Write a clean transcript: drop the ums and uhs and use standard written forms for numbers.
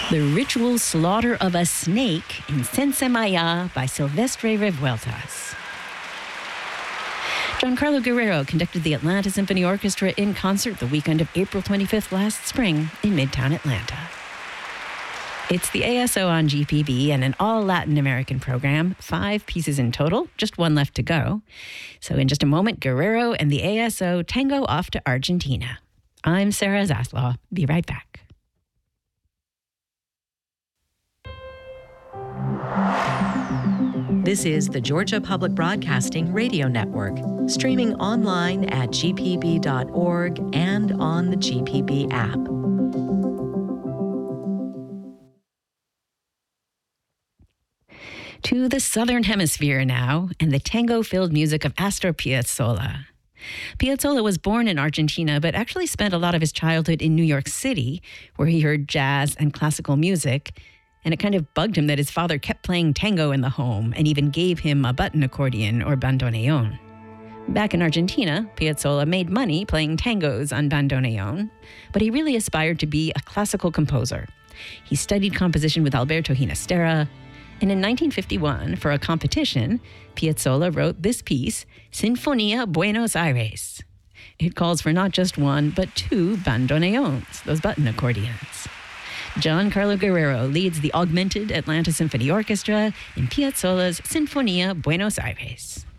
The Ritual Slaughter of a Snake in Sense Maya by Silvestre Revueltas. Giancarlo Guerrero conducted the Atlanta Symphony Orchestra in concert the weekend of April 25th last spring in Midtown Atlanta. It's the ASO on GPB and an all Latin American program, 5 pieces in total, just one left to go. So in just a moment, Guerrero and the ASO tango off to Argentina. I'm Sarah Zaslaw. Be right back. This is the Georgia Public Broadcasting Radio Network, streaming online at gpb.org and on the GPB app. To the Southern Hemisphere now, and the tango-filled music of Astor Piazzolla. Piazzolla was born in Argentina, but actually spent a lot of his childhood in New York City, where he heard jazz and classical music, and it kind of bugged him that his father kept playing tango in the home and even gave him a button accordion or bandoneon. Back in Argentina, Piazzolla made money playing tangos on bandoneon, but he really aspired to be a classical composer. He studied composition with Alberto Ginastera, and in 1951, for a competition, Piazzolla wrote this piece, Sinfonía Buenos Aires. It calls for not just one, but 2 bandoneons, those button accordions. Giancarlo Guerrero leads the augmented Atlanta Symphony Orchestra in Piazzolla's Sinfonía Buenos Aires.